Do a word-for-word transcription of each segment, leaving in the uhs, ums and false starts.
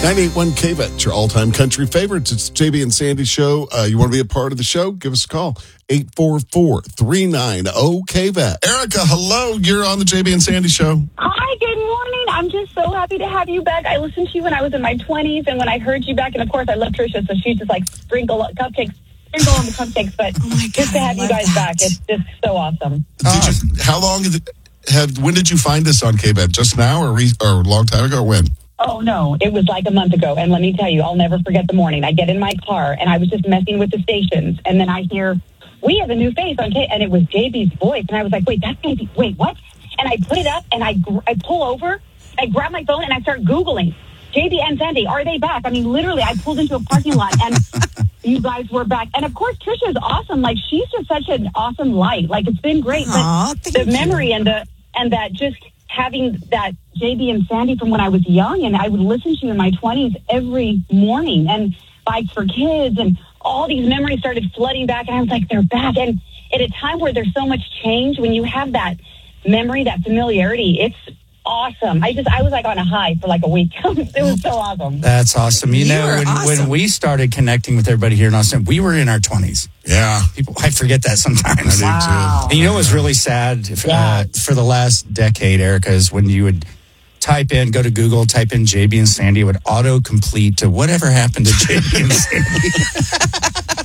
nine eight one K V A T, your all-time country favorites. It's J B and Sandy Show. Uh, you want to be a part of the show? Give us a call. eight four four, three nine zero, K V A T. Erica, hello. You're on the J B and Sandy Show. Hi, good morning. I'm just so happy to have you back. I listened to you when I was in my twenties, and when I heard you back, and of course, I love Trisha, so she's just like sprinkle cupcakes, sprinkle on the cupcakes, but oh my God, just to have you guys that. back, it's just so awesome. Did you, how long did it have, when did you find us on K V A T? Just now or, re, or a long time ago? When? Oh, no, it was like a month ago. And let me tell you, I'll never forget the morning. I get in my car, and I was just messing with the stations. And then I hear, we have a new face on K. And it was J B's voice. And I was like, wait, that's J B. Wait, what? And I put it up, and I, I pull over, I grab my phone, and I start Googling. J B and Sandy, are they back? I mean, literally, I pulled into a parking lot, and you guys were back. And, of course, Trisha is awesome. Like, she's just such an awesome light. Like, it's been great. Aww, but the you. memory and the and that just having that J B and Sandy from when I was young, and I would listen to you in my twenties every morning, and Bikes for Kids, and all these memories started flooding back, and I was like, they're back. And at a time where there's so much change, when you have that memory, that familiarity, it's awesome. I just, I was like on a high for like a week. It was so awesome. That's awesome. You, You know, are when, awesome. when we started connecting with everybody here in Austin, we were in our twenties. Yeah. People, I forget that sometimes. I do too. And you know what's really sad if, Yeah. uh, for the last decade, Erica, is when you would type in, go to Google, type in J B and Sandy, it would auto-complete to whatever happened to J B and Sandy.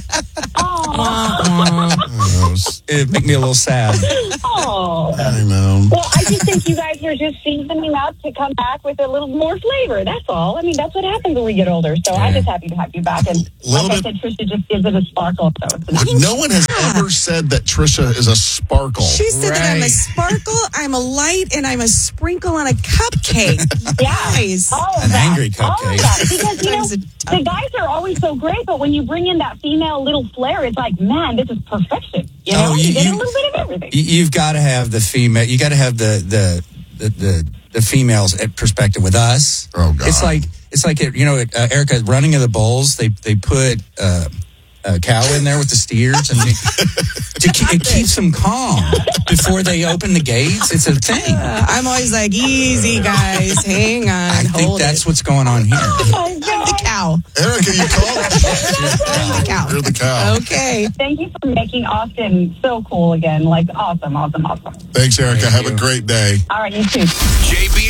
It make me a little sad. Oh. I know. Well, I just think you guys are just seasoning up to come back with a little more flavor. That's all. I mean, that's what happens when we get older. So I'm just happy to have you back. And Little like bit- I said, Trisha just gives it a sparkle. So it's But nice. no one has ever said that Trisha is a sparkle. She said that I'm a Right. sparkle, I'm a light, and I'm a sprinkle on a cupcake. Yeah. Guys. All of An that. angry All of cupcake. that. Because, you know, Sometimes a tough- the guys are always so great, but when you bring in that female little flair, it's like, man, this is perfection. You know, Oh, you, you- get you- a little bit of everything. You- You've got to have the female. You got to have the the the the, the females at perspective with us. Oh, God. It's like it's like you know, uh, Erica, running of the bulls. They they put uh, a cow in there with the steers, and they, to, ke- it keeps them calm before they open the gates. It's a thing. Uh, I'm always like, easy, guys. Hang on. I think hold that's it. what's going on here. Oh, my I'm God. the cow. Erica, you called. I'm the cow. You're the cow. Okay. Thank you for making Austin so cool again. Like, awesome, awesome, awesome. Thanks, Erica. Thank Have you. a great day. All right, you too. J B